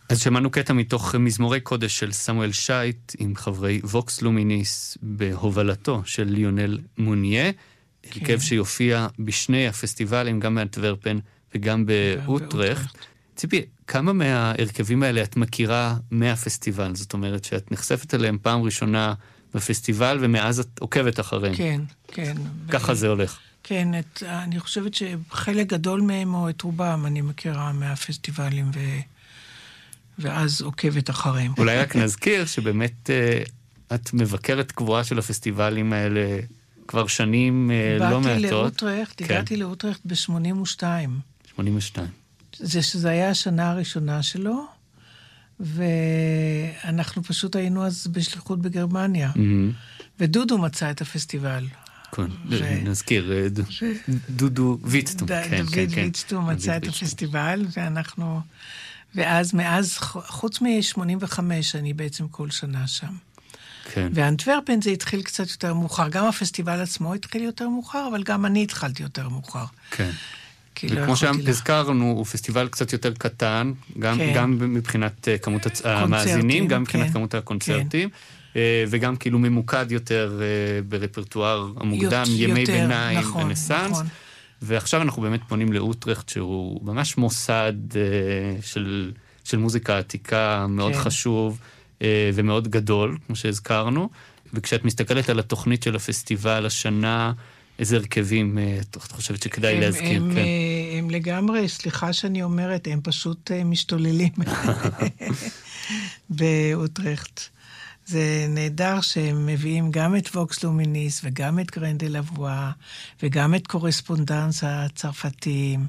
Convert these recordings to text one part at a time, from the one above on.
אז שמענו קטע מתוך מזמורי קודש של סמואל שייט עם חברי ווקס לומיניס בהובלתו של ליונל מוניה, הרכב שיופיע בשני הפסטיבלים, גם באנטוורפן וגם באוטרכט. ציפי, כמה מההרכבים האלה את מכירה מהפסטיבל? זאת אומרת שאת נחשפת אליהם פעם ראשונה בפסטיבל ומאז את עוקבת אחריהם. כן, כן. ככה זה הולך. כן, אני חושבת שחלק גדול מהם או את רובם אני מכירה מהפסטיבלים ואז עוקבת אחריהם. אולי רק נזכיר שבאמת את מבקרת קבועה של הפסטיבלים האלה כבר שנים לא מעטות. הגעתי לאוטרכט ב-82. 82. שזה היה השנה הראשונה שלו, ואנחנו פשוט היינו אז בשליחות בגרמניה. ודודו מצא את הפסטיבל. כן, נזכיר, דודו ויצטום. דוד ויצטום מצא את הפסטיבל, ואנחנו... מאז, חוץ מ-85, אני בעצם כל שנה שם. כן. ואנטוורפן זה התחיל קצת יותר מאוחר. גם הפסטיבל עצמו התחיל יותר מאוחר, אבל גם אני התחלתי יותר מאוחר. כן. וכמו שהזכרנו, הוא פסטיבל קצת יותר קטן, גם מבחינת כמות המאזינים, גם מבחינת כמות הקונצרטים, וגם כאילו ממוקד יותר ברפרטואר המוקדם, ימי ביניים, רנסנס. ועכשיו אנחנו באמת פונים לאוטרכט, שהוא ממש מוסד של מוזיקה עתיקה, מאוד חשוב ומאוד גדול, כמו שהזכרנו. וכשאת מסתכלת על התוכנית של הפסטיבל השנה, איזה הרכבים את חושבת שכדאי להזכיר? הם לגמרי, סליחה שאני אומרת, הם פשוט משתוללים באוטרכט. זה נהדר שהם מביאים גם את ווקס לומיניס וגם את גרנד דה לבואה וגם את קורספונדנס הצרפתים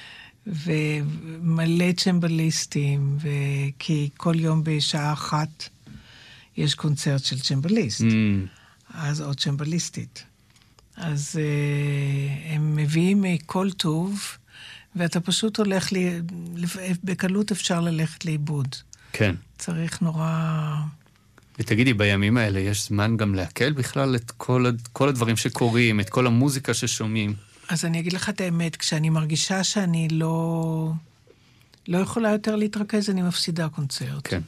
ומלא צ'מבליסטים, כי כל יום בשעה 1 יש קונצרט של צ'מבליסט, אז עוד צ'מבליסטית. אז הם מביאים כל טוב, ואתה פשוט הולך בקלות אפשר ללכת לאיבוד. כן. צריך נורא... ותגידי, בימים האלה יש זמן גם להקל בכלל את כל הדברים שקורים, את כל המוזיקה ששומעים? אז אני אגיד לך את האמת, כשאני מרגישה שאני לא יכולה יותר להתרכז, אני מפסידה קונצרט. כן.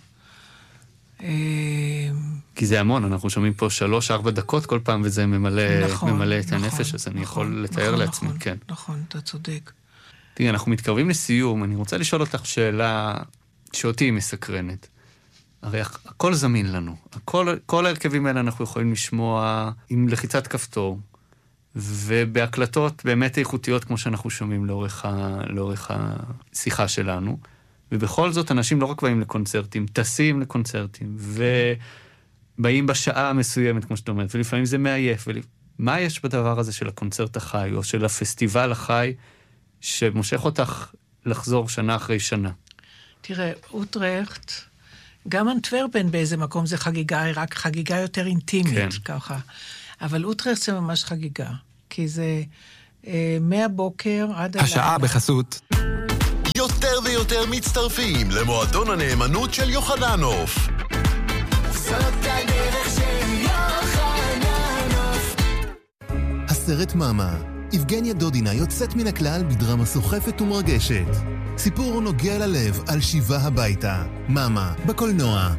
כי זה המון, אנחנו שומעים פה 3-4 דקות כל פעם, וזה ממלא את הנפש, אז אני יכול לתאר לעצמי, כן. נכון, אתה צודק. תראי, אנחנו מתקרבים לסיום, אני רוצה לשאול אותך שאלה שאותי היא מסקרנת. הרי הכל זמין לנו, כל ההרכבים האלה אנחנו יכולים לשמוע עם לחיצת כפתור, ובהקלטות באמת איכותיות כמו שאנחנו שומעים לאורך השיחה שלנו, ובכל זאת אנשים לא רק באים לקונצרטים, טסים לקונצרטים, ובאים בשעה מסוימת כמו שאתה אומרת, ולפעמים זה מעייף, מה יש בדבר הזה של הקונצרט החי, או של הפסטיבל החי, שמושך אותך לחזור שנה אחרי שנה? תראה, אוטרכט, גם אנטוורפן באיזה מקום זה חגיגה, רק חגיגה יותר אינטימית, ככה. אבל אוטרכט זה ממש חגיגה, כי זה מהבוקר עד הלילה. השעה בחסות. יותר ויותר מצטרפים למועדון הנאמנות של יוחננוף. זאת הדרך של יוחננוף. הסרט מאמה. יבגניה דודינה יוצאת מן הכלל בדרמה סוחפת ומרגשת. סיפור נוגע ללב על שיבה הביתה. מאמה, בקולנוע.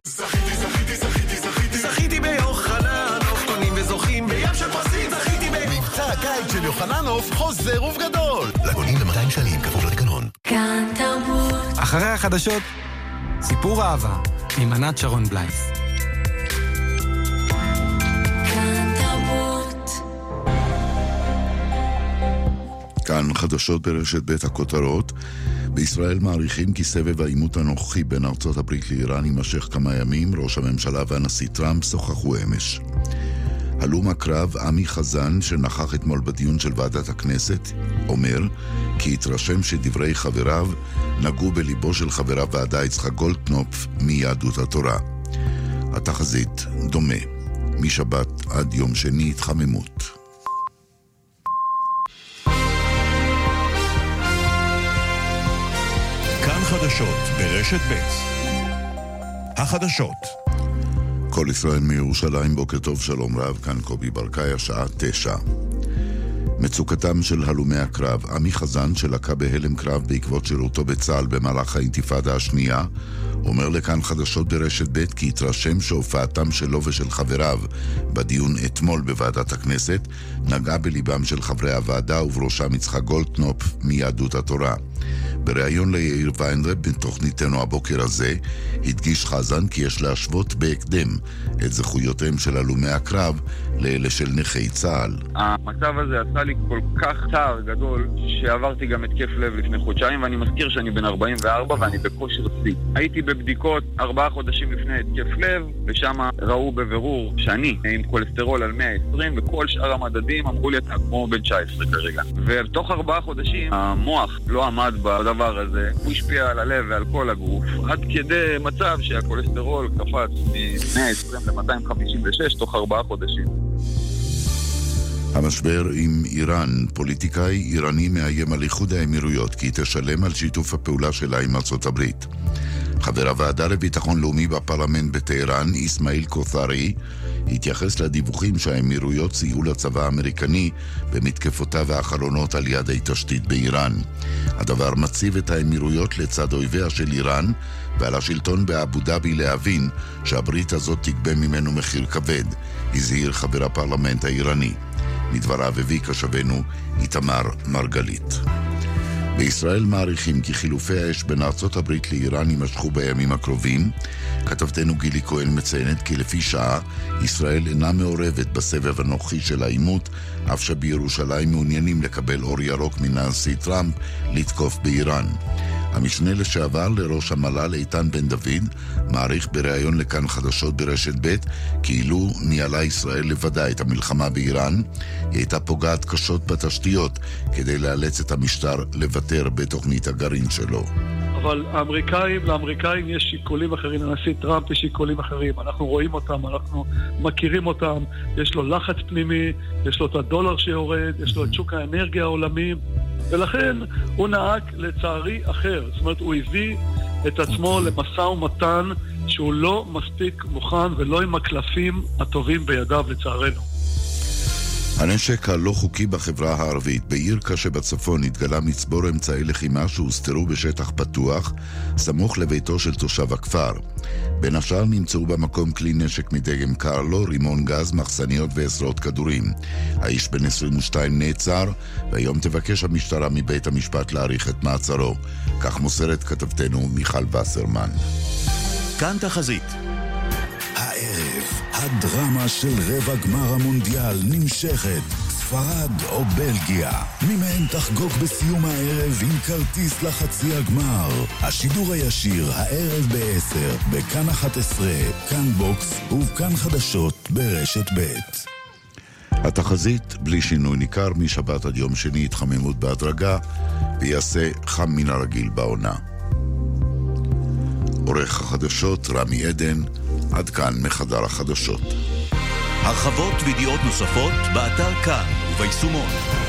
זכיתי ביוחננוף, קונים וזוכים בים של פרסים, זכיתי מבצע הקיץ של יוחננוף חוזר ובגדול. לגונים ל-200 שקלים, כפוף לתקנון. כאן תרבות. אחרי החדשות, סיפור אהבה, עם ענת שרון בלייס. כאן חדשות ברשת בית הכותרות. בישראל מעריכים כי סבב העימות הנוכחי בין ארצות הברית לאיראן יימשך כמה ימים. ראש הממשלה והנשיא טראמפ שוחחו אמש. הלום הקרב עמי חזן, שנכח אתמול בדיון של ועדת הכנסת, אומר כי התרשם שדברי חבריו נגעו בליבו של חבר הוועדה יצחק גולדקנופ מיהדות התורה. התחזית דומה. משבת עד יום שני התחממות. כאן חדשות ברשת ב'. החדשות. כל ישראל מירושלים, בוקר טוב, שלום רב, כאן קובי ברקאי, השעה 9. מצוקתם של הלומי הקרב. עמי חזן שלקה בהלם קרב בעקבות שירותו בצה"ל במהלך האינתיפאדה השנייה, אומר לכאן חדשות ברשת ב' כי התרשם שהופעתם שלו ושל חבריו בדיון אתמול בוועדת הכנסת נגעה בליבם של חברי הוועדה ובראשם יצחק גולדקנופ מיהדות התורה. בריאיון ליאיר ויינרב בתוכניתנו הבוקר הזה הדגיש חזן כי יש להשוות בהקדם את זכויותיהם של הלומי הקרב לאלה של נכי צה"ל. המצב הזה עשה לי כל כך צער גדול שעברתי גם התקף לב לפני חודשיים, ואני מזכיר שאני בן 44 ואני בכושר שיא. הייתי בבדיקות 4 חודשים לפני התקף לב, ושם ראו בבירור שאני עם כולסטרול על 120 וכל שאר המדדים אמרו לי אתה כמו בן 19 כרגע. ובתוך 4 חודשים המוח לא עמד בדבר הזה, הוא השפיע על הלב ועל כל הגוף עד כדי מצב שהכולסטרול קפץ מ-120 ל-256 תוך 4 חודשים. המשבר עם איראן. פוליטיקאי איראני מאיים על איחוד האמירויות כי היא תשלם על שיתוף הפעולה שלה עם ארצות הברית. חבר הוועדה לביטחון לאומי בפרלמנט בטהרן, איסמעיל קות'רי, התייחס לדיווחים שהאמירויות סייעו לצבא האמריקני במתקפותיו האחרונות על יד התשתית באיראן. הדבר מציב את האמירויות לצד אויביה של איראן, ועל השלטון באבו דאבי להבין שהברית הזאת תגבה ממנו מחיר כבד, הזהיר חבר הפרלמנט האיראני. מדבריו הביא כשבנו איתמר מרגלית. בישראל מעריכים כי חילופי האש בין ארצות הברית לאיראן יימשכו בימים הקרובים. כתבתנו גילי כהן מציינת כי לפי שעה ישראל אינה מעורבת בסבב הנוכחי של העימות, אף שבירושלים מעוניינים לקבל אור ירוק מן הנשיא טראמפ לתקוף באיראן. המשנה לשעבר לראש המל"ל איתן בן דוד מעריך בריאיון לכאן חדשות ברשת ב' כאילו ניהלה ישראל לבדה את המלחמה באיראן, היא הייתה פוגעת קשות בתשתיות כדי לאלץ את המשטר לוותר בתוכנית הגרעין שלו. אבל לאמריקאים יש שיקולים אחרים, לנשיא טראמפ יש שיקולים אחרים, אנחנו רואים אותם, אנחנו מכירים אותם, יש לו לחץ פנימי, יש לו את הדולר שיורד, יש לו את שוק האנרגיה העולמי, ולכן הוא נהג לצערי אחר. זאת אומרת, הוא הביא את עצמו למשא ומתן שהוא לא מספיק מוכן ולא עם הקלפים הטובים בידיו לצערנו. הנשק הלא חוקי בחברה הערבית. בעיר קשה בצפון התגלה מצבור אמצעי לחימה שהוסתרו בשטח פתוח סמוך לביתו של תושב הכפר. בין השאר נמצאו במקום כלי נשק מדגם קרלו, רימון גז, מחסניות ועשרות כדורים. האיש בן 22 נעצר, והיום תבקש המשטרה מבית המשפט להאריך את מעצרו. כך מוסרת כתבתנו מיכל וסרמן. כאן תחזית. הערב, הדרמה של רבע גמר המונדיאל נמשכת. ספרד או בלגיה, מי מהן תחגוג בסיום הערב עם כרטיס לחצי הגמר. השידור הישיר הערב ב-10 בכאן 11, כאן בוקס וכאן חדשות ברשת ב'. התחזית בלי שינוי ניכר משבת עד יום שני, התחממות בהדרגה ויעשה חם מן הרגיל בעונה. עורך החדשות רמי עדן. עד כאן מחדר החדשות. הרחבות וידיעות נוספות באתר כאן וביישומון.